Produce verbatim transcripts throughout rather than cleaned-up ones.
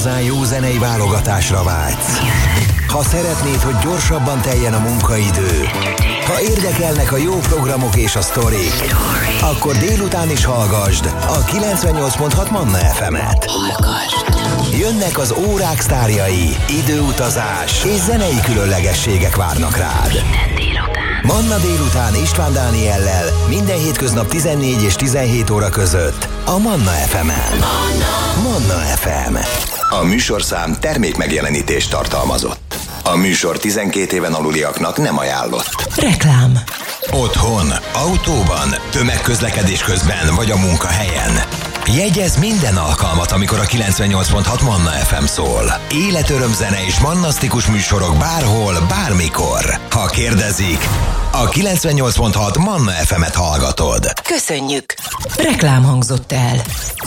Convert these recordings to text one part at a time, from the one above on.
igazán jó zenei válogatásra vágysz, ha szeretnéd, hogy gyorsabban teljen a munkaidő, ha érdekelnek a jó programok és a sztorik, akkor délután is hallgasd a kilencvennyolc pont hat Manna ef emet. Jönnek az órák sztárjai, időutazás és zenei különlegességek várnak rád. Manna délután István Dániellel minden hétköznap tizennégy és tizenhét óra között a Manna ef emen. Manna ef em. A műsorszám termék megjelenítést tartalmazott. A műsor tizenkét éven aluliaknak nem ajánlott. Reklám. Otthon, autóban, tömegközlekedés közben vagy a munkahelyen. Jegyezz minden alkalmat, amikor a kilencvennyolc pont hat Manna ef em szól. Életörömzene és mannasztikus műsorok bárhol, bármikor. Ha kérdezik, a kilencvennyolc pont hat Manna ef emet hallgatod. Köszönjük! Reklám hangzott el.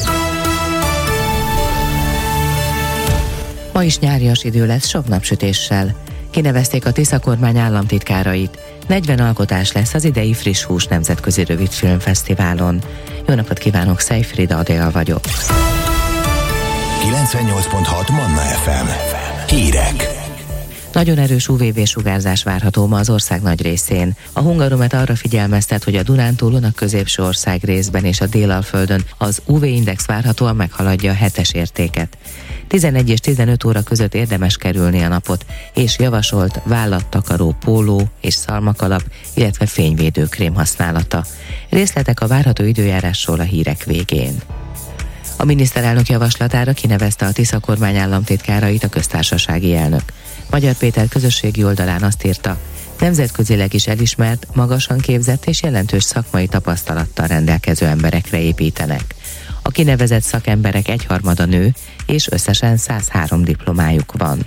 Ma is nyárias idő lesz sok napsütéssel. Kinevezték a Tisza kormány államtitkárait. negyven alkotás lesz az idei Friss Hús nemzetközi rövidfilmfesztiválon. Jó napot kívánok, Szejfrida Adél vagyok. kilencvennyolc pont hat Manna ef em. Hírek. Nagyon erős ú vé bé-sugárzás várható ma az ország nagy részén. A Hungaromet arra figyelmeztet, hogy a Dunántúlon, a középső ország részben és a Délalföldön az ú vé-index várhatóan meghaladja a hetes értéket. tizenegy és tizenöt óra között érdemes kerülni a napot, és javasolt vállattakaró póló és szalmakalap, illetve fényvédőkrém használata. Részletek a várható időjárásról a hírek végén. A miniszterelnök javaslatára kinevezte a Tisza kormány államtitkárait a köztársasági elnök. Magyar Péter közösségi oldalán azt írta, nemzetközileg is elismert, magasan képzett és jelentős szakmai tapasztalattal rendelkező emberekre építenek. A kinevezett szakemberek egyharmada nő, és összesen száz három diplomájuk van.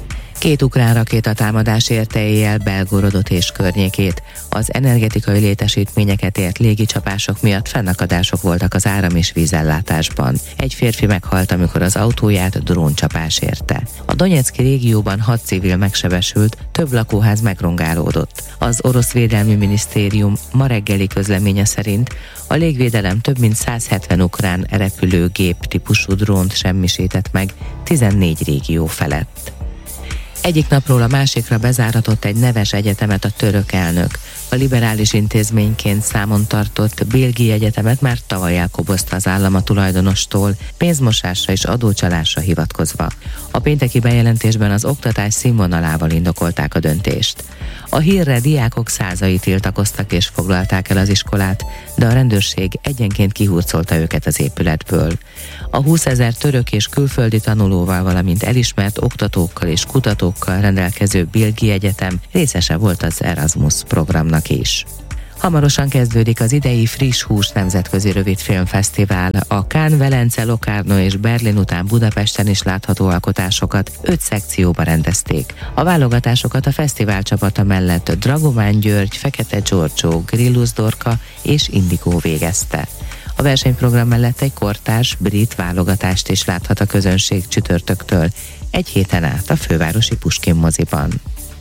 Két ukrán rakétatámadás érte éjjel Belgorodot és környékét. Az energetikai létesítményeket ért légicsapások miatt fennakadások voltak az áram- és vízellátásban. Egy férfi meghalt, amikor az autóját dróncsapás érte. A Donetszki régióban hat civil megsebesült, több lakóház megrongálódott. Az orosz védelmi minisztérium ma reggeli közleménye szerint a légvédelem több mint száz hetven ukrán repülőgép típusú drónt semmisített meg tizennégy régió felett. Egyik napról a másikra bezáratott egy neves egyetemet a török elnök. A liberális intézményként számon tartott Bilgi Egyetemet már tavaly elkobozta az állam a tulajdonostól, pénzmosásra és adócsalásra hivatkozva. A pénteki bejelentésben az oktatás színvonalával indokolták a döntést. A hírre diákok százai tiltakoztak és foglalták el az iskolát, de a rendőrség egyenként kihurcolta őket az épületből. A húszezer török és külföldi tanulóval, valamint elismert oktatókkal és kutatókkal rendelkező Bilgi Egyetem részese volt az Erasmus programnak is. Hamarosan kezdődik az idei Friss Hús nemzetközi rövidfilmfesztivál. A Cannes, Velence, Locarno és Berlin után Budapesten is látható alkotásokat öt szekcióba rendezték. A válogatásokat a fesztivál csapata mellett Dragomán György, Fekete Giorgio, Grillus Dorka és Indigo végezte. A versenyprogram mellett egy kortárs brit válogatást is láthat a közönség csütörtöktől, egy héten át a fővárosi Puskyn moziban.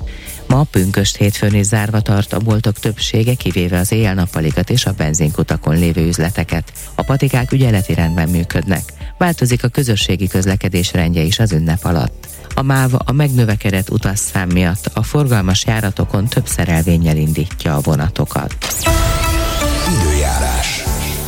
Ma pünkösd hétfőn is zárva tart a boltok többsége, kivéve az éjjel-nappalikat és a benzinkutakon lévő üzleteket. A patikák ügyeleti rendben működnek. Változik a közösségi közlekedés rendje is az ünnep alatt. A MÁV a megnövekedett utasszám miatt a forgalmas járatokon több szerelvénnyel indítja a vonatokat. Időjárás.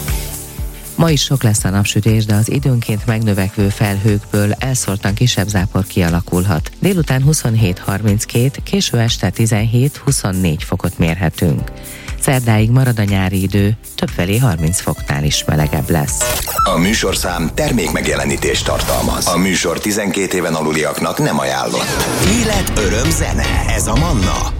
Ma is sok lesz a napsütés, de az időnként megnövekvő felhőkből elszórtan kisebb zápor kialakulhat. Délután huszonhét harminckét, késő este tizenhét-huszonnégy fokot mérhetünk. Szerdáig marad a nyári idő, többfelé harminc foknál is melegebb lesz. A műsorszám termék megjelenítést tartalmaz. A műsor tizenkét éven aluliaknak nem ajánlott. Élet, öröm, zene. Ez a Manna.